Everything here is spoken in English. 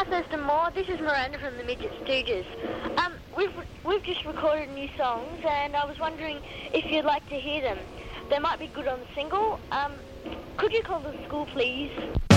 Hi, Thurston Moore. This is Miranda from the Midget Stooges. We've just recorded new songs, and I was wondering if you'd like to hear them. They might be good on the single. Could you call the school, please?